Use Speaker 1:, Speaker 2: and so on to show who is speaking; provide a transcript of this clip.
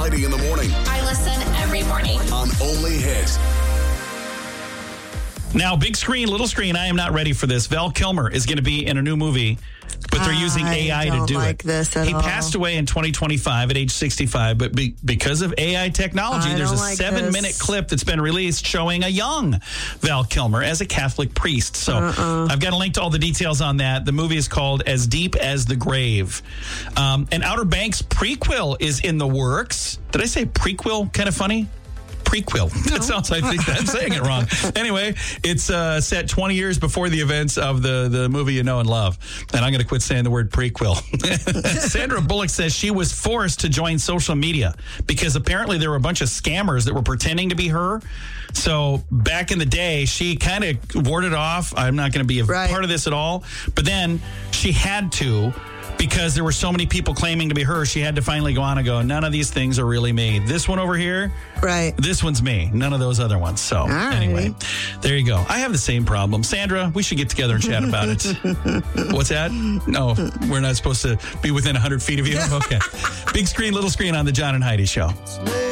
Speaker 1: Heidi in the morning.
Speaker 2: I listen every morning.
Speaker 1: On Only Hit.
Speaker 3: Now, big screen, little screen, I am not ready for this. Val Kilmer is going to be in a new movie, but they're using AI to do
Speaker 4: like
Speaker 3: it.
Speaker 4: This at
Speaker 3: he
Speaker 4: all.
Speaker 3: passed away in 2025 at age 65, but because of AI technology, there's a 7-minute clip that's been released showing a young Val Kilmer as a Catholic priest. So I've got a link to all the details on that. The movie is called As Deep as the Grave. An Outer Banks prequel is in the works. Did I say prequel? Kind of funny? Prequel. That sounds, I think I'm saying it wrong. Anyway, it's set 20 years before the events of the movie you know and love. And I'm going to quit saying the word prequel. Sandra Bullock says she was forced to join social media because apparently there were a bunch of scammers that were pretending to be her. So back in the day, she kind of warded off. I'm not going to be a part of this at all. But then she had to, because there were so many people claiming to be her, she had to finally go on and go, none of these things are really me. This one over here, this one's me. None of those other ones. So anyway, there you go. I have the same problem. Sandra, we should get together and chat about it. What's that? No, we're not supposed to be within 100 feet of you? Okay. Big screen, little screen on the John and Heidi Show.